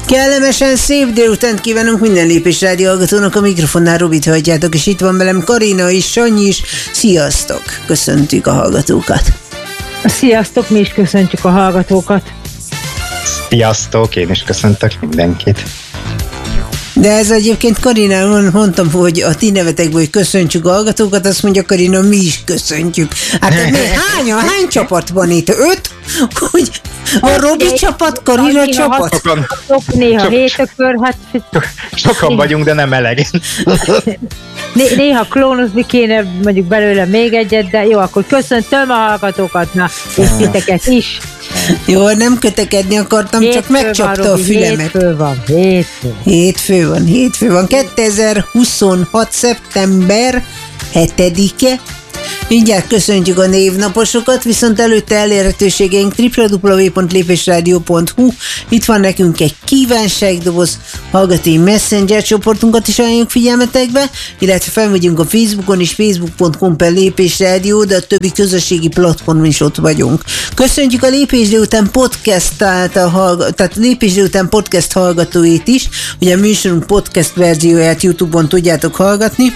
Kellemesen szép délutánt kívánunk minden Lépés Rádió hallgatónak, a mikrofonnál Robit halljátok, és itt van velem Karina és Sanyi is. Sziasztok! Köszöntjük a hallgatókat! Sziasztok, mi is köszöntjük a hallgatókat! Sziasztok, én is köszöntök mindenkit! De ez egyébként, Karina, mondtam, hogy a ti nevetekből, hogy köszöntjük a hallgatókat, azt mondja Karina, mi is köszöntjük. Hát hány csapat van itt? 5? Hogy a Robi csapat, Karina csapat? Néha hétökör, hát... Sokan vagyunk, de nem elegen. Néha klónozni kéne mondjuk belőle még egyet, de jó, akkor köszöntöm a hallgatókat, és titeket is. Jó, nem kötekedni akartam, csak megcsapta a fülemet. Hétfő van. 2026. szeptember 7-e. Mindjárt köszöntjük a névnaposokat, viszont előtte elérhetőségeink www.lépésradio.hu. Itt van nekünk egy kívánságdoboz, hallgatói messenger csoportunkat is ajánljuk figyelmetekbe, illetve fel vagyunk a Facebookon is, facebook.com/lépésrádió, de a többi közösségi platformon is ott vagyunk. Köszöntjük a Lépés délután podcast, tehát Lépés délután podcast hallgatóit is, ugye a műsorunk podcast verzióját YouTube-on tudjátok hallgatni.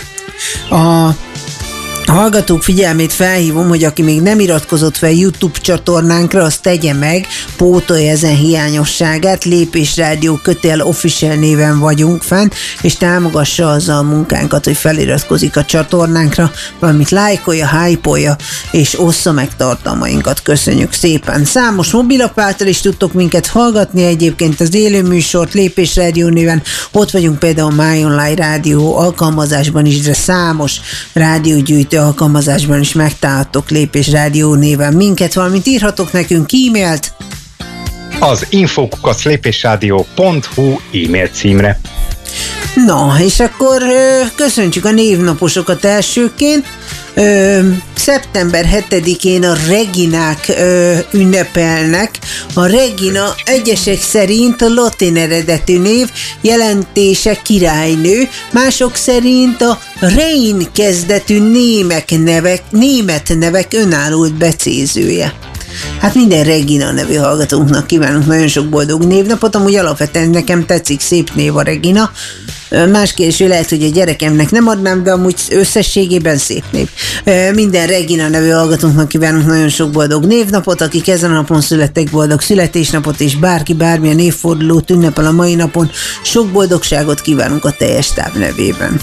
A hallgatók figyelmét felhívom, hogy aki még nem iratkozott fel YouTube csatornánkra, azt tegye meg, pótolja ezen hiányosságát, Lépés Rádió _official néven vagyunk fenn, és támogassa azzal a munkánkat, hogy feliratkozik a csatornánkra, valamint lájkolja, hype-olja, és ossza meg tartalmainkat. Köszönjük szépen! Számos mobilapp által is tudtok minket hallgatni, egyébként az élő műsort Lépés Rádió néven, ott vagyunk például a My Online Rádió alkalmazásban is, de számos rádiógyűjtő alkalmazásban is megtalálhatok Lépés Rádió néven minket, valamint írhatok nekünk e-mailt az info@lépésradio.hu e-mail címre. Na, és akkor köszöntjük a névnaposokat elsőként. Szeptember 7-én a Reginák ünnepelnek. A Regina egyesek szerint a latin eredetű név, jelentése királynő, mások szerint a Rein kezdetű német nevek önálló becézője. Hát minden Regina nevű hallgatónknak kívánunk nagyon sok boldog névnapot, amúgy alapvetően nekem tetszik, szép név a Regina. Más kérdés, lehet, hogy a gyerekemnek nem adnám, de amúgy összességében szép név. Minden Regina nevű hallgatónknak kívánunk nagyon sok boldog névnapot, akik ezen a napon születtek, boldog születésnapot, és bárki bármilyen évfordulót ünnepel a mai napon, sok boldogságot kívánunk a teljes stáb nevében.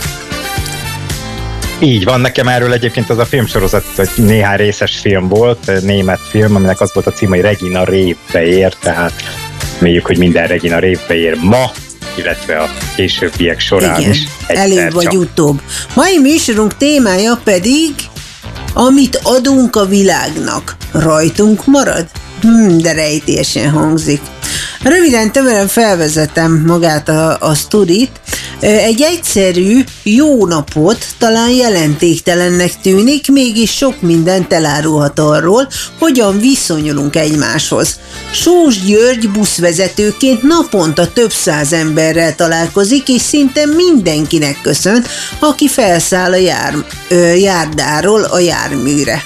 Így van, nekem erről egyébként az a filmsorozat, hogy néhány részes film volt, német film, aminek az volt a cím, hogy Regina révbe ér, tehát mondjuk, hogy minden Regina révbe ér ma, illetve a későbbiek során igen, is. előbb vagy utóbb. Mai műsorunk témája pedig, amit adunk a világnak, rajtunk marad? De rejtélyesen hangzik. Röviden, tömören felvezetem magát a sztorit. Egy egyszerű, jó napot talán jelentéktelennek tűnik, mégis sok mindent elárulhat arról, hogyan viszonyulunk egymáshoz. Sós György buszvezetőként naponta több száz emberrel találkozik, és szinte mindenkinek köszönt, aki felszáll a járdáról a járműre.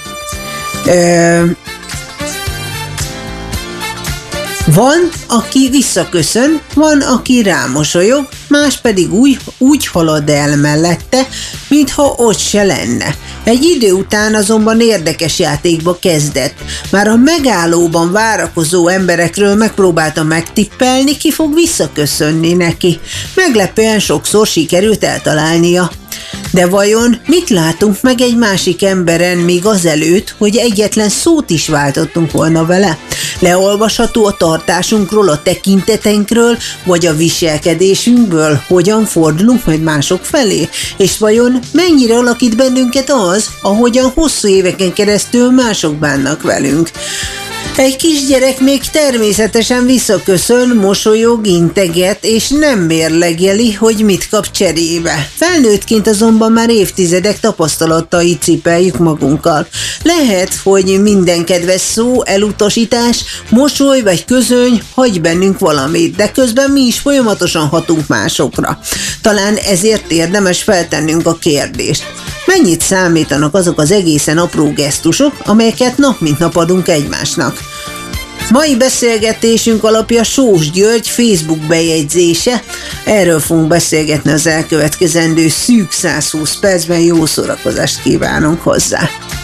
Van, aki visszaköszön, van, aki rámosolyog, más pedig úgy halad el mellette, mintha ott se lenne. Egy idő után azonban érdekes játékba kezdett. Már a megállóban várakozó emberekről megpróbálta megtippelni, ki fog visszaköszönni neki. Meglepően sokszor sikerült eltalálnia. De vajon mit látunk meg egy másik emberen még azelőtt, hogy egyetlen szót is váltottunk volna vele? Leolvasható a tartásunkról, a tekinteteinkről, vagy a viselkedésünkből, hogyan fordulunk majd mások felé? És vajon mennyire alakít bennünket az, ahogyan hosszú éveken keresztül mások bánnak velünk? Egy kisgyerek még természetesen visszaköszön, mosolyog, integet, és nem mérlegeli, hogy mit kap cserébe. Felnőttként azonban már évtizedek tapasztalatai cipeljük magunkkal. Lehet, hogy minden kedves szó, elutasítás, mosoly vagy közöny hagy bennünk valamit, de közben mi is folyamatosan hatunk másokra. Talán ezért érdemes feltennünk a kérdést. Mennyit számítanak azok az egészen apró gesztusok, amelyeket nap mint nap adunk egymásnak? Mai beszélgetésünk alapja Sós György Facebook bejegyzése. Erről fogunk beszélgetni az elkövetkezendő szűk 120 percben. Jó szórakozást kívánunk hozzá!